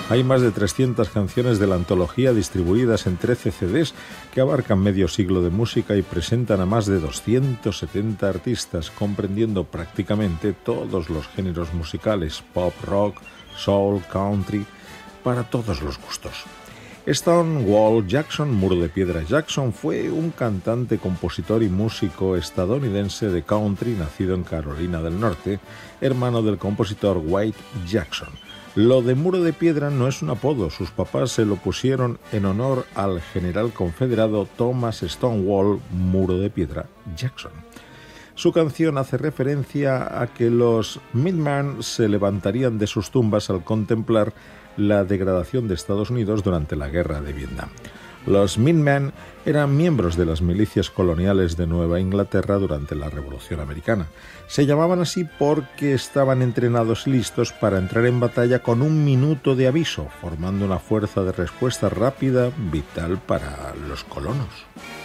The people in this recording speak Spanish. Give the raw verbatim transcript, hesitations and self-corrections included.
Hay más de trescientas canciones de la antología distribuidas en trece C Ds que abarcan medio siglo de música y presentan a más de doscientos setenta artistas, comprendiendo prácticamente todos los géneros musicales: pop, rock, soul, country, para todos los gustos. Stonewall Jackson, Muro de Piedra Jackson, fue un cantante, compositor y músico estadounidense de country nacido en Carolina del Norte, hermano del compositor White Jackson. Lo de Muro de Piedra no es un apodo, sus papás se lo pusieron en honor al general confederado Thomas Stonewall Muro de Piedra Jackson. Su canción hace referencia a que los Minutemen se levantarían de sus tumbas al contemplar la degradación de Estados Unidos durante la Guerra de Vietnam. Los Minutemen eran miembros de las milicias coloniales de Nueva Inglaterra durante la Revolución Americana. Se llamaban así porque estaban entrenados y listos para entrar en batalla con un minuto de aviso, formando una fuerza de respuesta rápida vital para los colonos.